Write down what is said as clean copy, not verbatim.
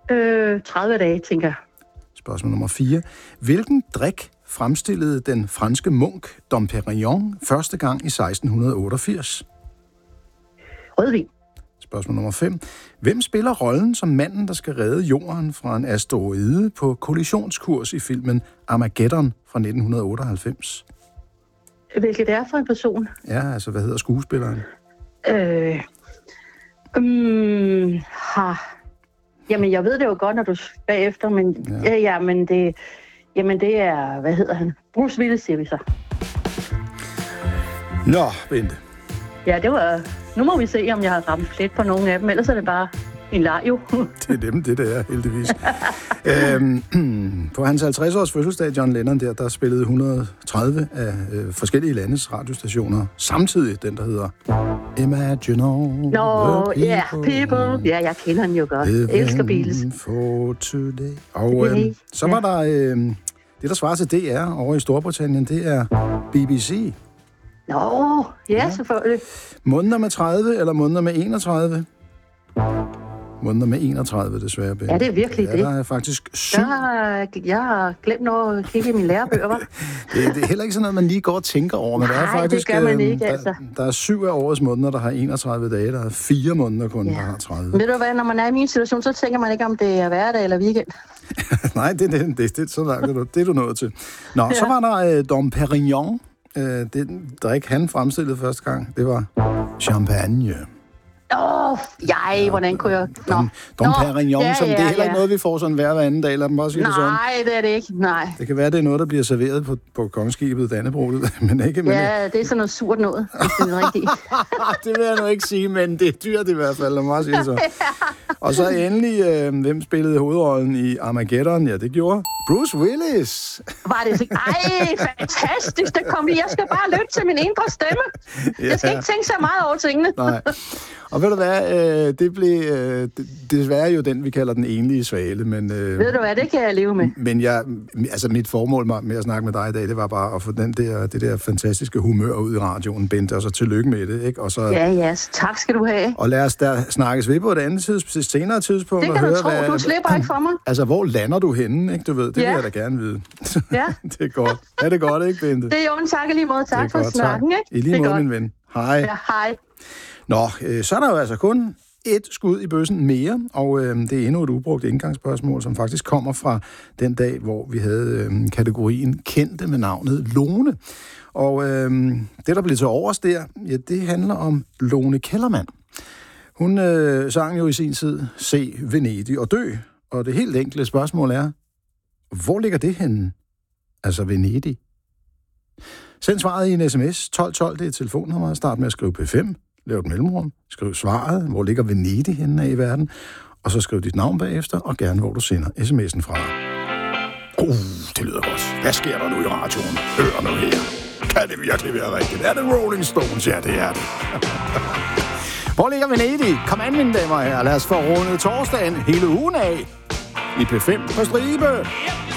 30 dage, tænker jeg. Spørgsmål nummer 4. Hvilken drik fremstillede den franske munk Dom Perignon første gang i 1688? Rødvin. Spørgsmål nummer 5. Hvem spiller rollen som manden, der skal redde jorden fra en asteroide på kollisionskurs i filmen Armageddon fra 1998? Hvilket det er for en person? Ja, altså, hvad hedder skuespilleren? Jamen, jeg ved det jo godt, når du bagefter, men det er, hvad hedder han? Bruce Willis, siger vi så. Nå, Bente. Ja, det var... Nu må vi se, om jeg har ramt plet på nogle af dem, ellers er det bare en leg, jo. Det er dem, det er, heldigvis. På hans 50-års fødselsdag, John Lennon, der spillede 130 af forskellige landes radiostationer. Samtidig den, der hedder Imagine All People. Ja, jeg kender den jo godt. Jeg elsker Beatles. For today. Og så var der det, der svarer til DR over i Storbritannien, det er BBC. Nå, ja, selvfølgelig. Måneder med 30 eller måneder med 31? Måneder med 31, desværre. Ja, det er virkelig det. Der er faktisk 7. Jeg har glemt noget at kigge i mine lærebøger, hva'? Det er heller ikke sådan noget, man lige går og tænker over, men der er faktisk, det gør man ikke, altså. Der er 7 af årets måneder, der har 31 dage. Der er 4 måneder kun, der har 30. Ved du hvad, når man er i min situation, så tænker man ikke, om det er hverdag eller weekend. Nej, det er så langt, det er du nået til. Nå, ja. Så var der Dom Perignon. Den drik, han fremstillede første gang, det var champagne. Hvordan kunne jeg... Dom Perignon, som det er heller ikke noget, vi får sådan hver anden dag. Lad dem bare sige det sådan. Nej, det er det ikke. Nej. Det kan være, det er noget, der bliver serveret på kongeskibet Dannebrog, men ikke... det er sådan noget surt noget, hvis det er rigtigt. Det vil jeg nu ikke sige, men det er dyrt i hvert fald, lad mig sige så. Og så endelig, hvem spillede hovedrollen i Armageddon? Ja, det gjorde Bruce Willis. Var det ikke? Fantastisk, det kom lige. Jeg skal bare lytte til min indre stemme. Jeg skal ikke tænke så meget over tingene. Nej. Og ved du hvad, det blev desværre jo den, vi kalder den enlige svale, men... ved du hvad, det kan jeg leve med. Men mit formål med at snakke med dig i dag, det var bare at få det der fantastiske humør ud i radioen, Bente, og så tillykke med det, ikke? Og så, ja, tak skal du have. Og lad os da snakkes ved på et senere tidspunkt. Det kan du tro, du slipper ikke for mig. Altså, hvor lander du henne, ikke? Du ved, det vil jeg da gerne vide. Ja. Det er godt. Er det godt, ikke, Bente? Det er jo en tak i lige måde. Tak for snakken, ikke? I lige måde, min ven. Hej. Ja, hej. Nå, så er der jo altså kun et skud i bøssen mere, og det er endnu et ubrugt indgangsspørgsmål, som faktisk kommer fra den dag, hvor vi havde kategorien kendte med navnet Lone. Og det, der blev til overs der, ja, det handler om Lone Kellermann. Hun sang jo i sin tid Se Venedig og dø, og det helt enkle spørgsmål er, hvor ligger det henne? Altså Venedig. Send svaret i en sms, 1212, det er telefonnummer, start med at skrive P5. Lav et mellemrum, skriv svaret, hvor ligger Venedig henne af i verden, og så skriv dit navn bagefter, og gerne hvor du sender sms'en fra. Det lyder godt. Hvad sker der nu i radioen? Hør nu her. Kan det virkelig være rigtigt? Er det Rolling Stones? Ja, det er det. Hvor ligger Venedig? Kom an, mine damer og herrer. Lad os få rundet torsdagen hele ugen af i P5 på stribe.